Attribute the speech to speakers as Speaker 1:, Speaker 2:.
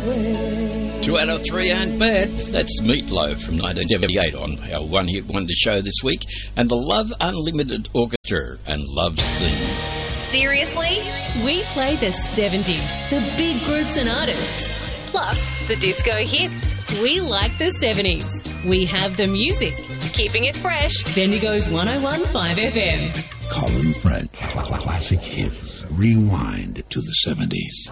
Speaker 1: 2 out of 3 ain't bad. That's Meatloaf from 1978 on our one-hit wonder show this week, and the Love Unlimited Orchestra and Love's Theme.
Speaker 2: Seriously? We play the 70s, the big groups and artists, plus the disco hits. We like the 70s. We have the music, keeping it fresh. Bendigo's 101.5 FM.
Speaker 3: Colin French, classic hits. Rewind to the 70s.